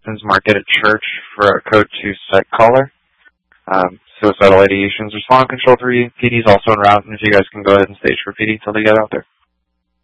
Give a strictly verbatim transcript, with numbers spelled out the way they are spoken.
Athens Market at Church for a code two site caller. Um, suicidal ideations, respond control three. P D's also en route, and if you guys can go ahead and stage for P D till they get out there.